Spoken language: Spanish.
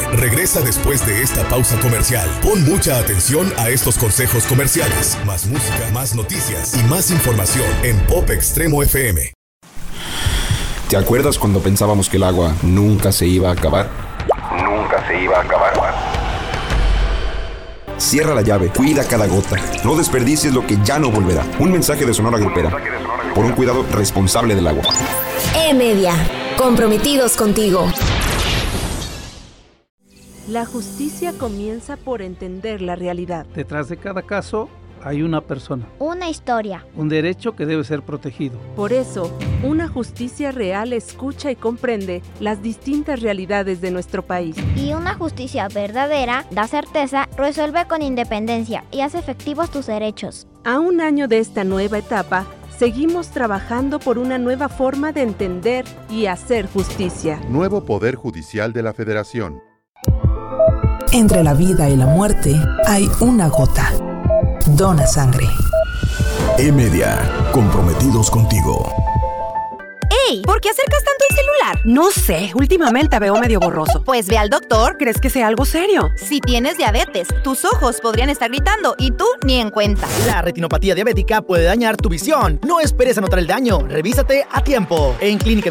regresa después de esta pausa comercial. Pon mucha atención a estos consejos comerciales. Más música, más noticias y más información en Pop Extremo FM. ¿Te acuerdas cuando pensábamos que el agua nunca se iba a acabar? Nunca se iba a acabar. Cierra la llave, cuida cada gota. No desperdicies lo que ya no volverá. Un mensaje de Sonora Grupera. Por un cuidado responsable del agua. E-Media. Comprometidos contigo. La justicia comienza por entender la realidad. Detrás de cada caso hay una persona. Una historia. Un derecho que debe ser protegido. Por eso, una justicia real escucha y comprende las distintas realidades de nuestro país. Y una justicia verdadera da certeza, resuelve con independencia y hace efectivos tus derechos. A un año de esta nueva etapa, seguimos trabajando por una nueva forma de entender y hacer justicia. Nuevo Poder Judicial de la Federación. Entre la vida y la muerte hay una gota. Dona sangre. E-Media, comprometidos contigo. ¡Ey! ¿Por qué acercas tanto el celular? No sé, últimamente veo medio borroso. Pues ve al doctor. ¿Crees que sea algo serio? Si tienes diabetes, tus ojos podrían estar gritando y tú ni en cuenta. La retinopatía diabética puede dañar tu visión. No esperes a notar el daño. Revísate a tiempo. En Clínica